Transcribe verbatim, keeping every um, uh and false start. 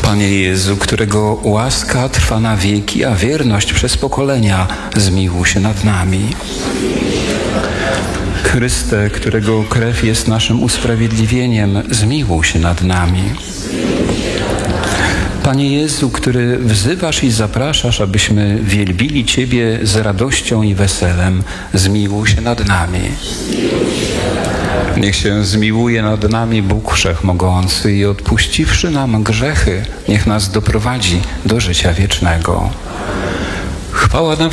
Panie Jezu, którego łaska trwa na wieki, a wierność przez pokolenia, zmiłuj się nad nami. Chryste, którego krew jest naszym usprawiedliwieniem, zmiłuj się nad nami. Panie Jezu, który wzywasz i zapraszasz, abyśmy wielbili Ciebie z radością i weselem, zmiłuj się nad nami. Niech się zmiłuje nad nami Bóg Wszechmogący i odpuściwszy nam grzechy, niech nas doprowadzi do życia wiecznego. Chwała na